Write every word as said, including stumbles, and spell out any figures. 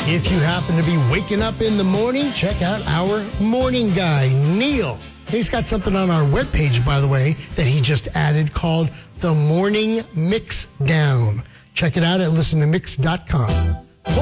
If you happen to be waking up in the morning, check out our morning guy, Neil. He's got something on our webpage, by the way, that he just added called the Morning Mix Down. Check it out at listen to mix dot com.